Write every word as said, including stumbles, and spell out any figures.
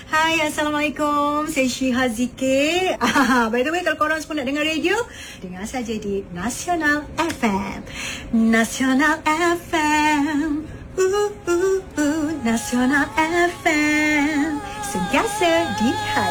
Hai, Assalamualaikum. Saya Syiha Zikir. Ah, by the way, kalau korang semua nak dengar radio, dengar saja di Nasional F M. Nasional F M. Uh, uh, uh, Nasional F M. Sentiasa di hati.